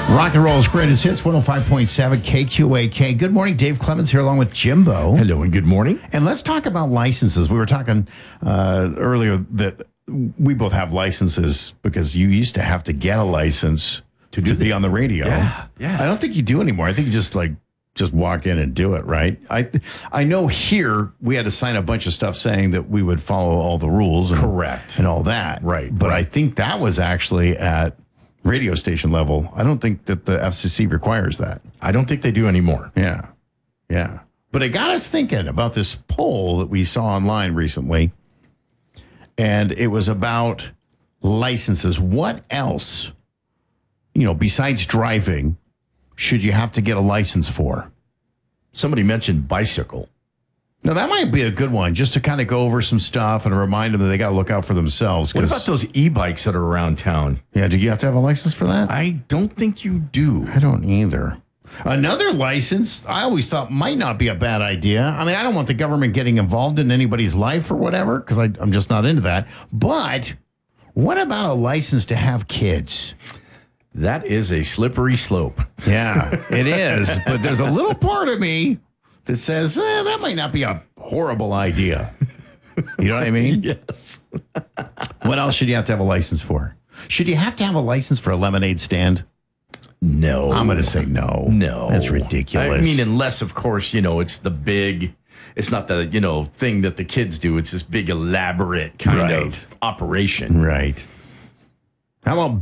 Rock and roll's greatest hits, 105.7 KQAK. Good morning, Dave Clemens here along with Jimbo. Hello and good morning. And let's talk about licenses. We were talking earlier that we both have licenses because you used to have to get a license to be on the radio. Yeah. I don't think you do anymore. I think you just walk in and do it, right? I know here we had to sign a bunch of stuff saying that we would follow all the rules. Correct. And all that. Right. But I think that was actually at radio station level. I don't think that the FCC requires that. I don't think they do anymore. Yeah. But it got us thinking about this poll that we saw online recently. And it was about licenses. What else, besides driving, should you have to get a license for? Somebody mentioned bicycle. Now, that might be a good one, just to kind of go over some stuff and remind them that they got to look out for themselves. What about those e-bikes that are around town? Yeah, do you have to have a license for that? I don't think you do. I don't either. Another license, I always thought might not be a bad idea. I mean, I don't want the government getting involved in anybody's life or whatever, because I'm just not into that. But what about a license to have kids? That is a slippery slope. Yeah, it is. But there's a little part of me that says, that might not be a horrible idea. You know what I mean? Yes. What else should you have to have a license for? Should you have to have a license for a lemonade stand? No. I'm going to say no. No. That's ridiculous. I mean, unless, of course, it's the big, it's not the, thing that the kids do. It's this big, elaborate kind of operation. Right. How about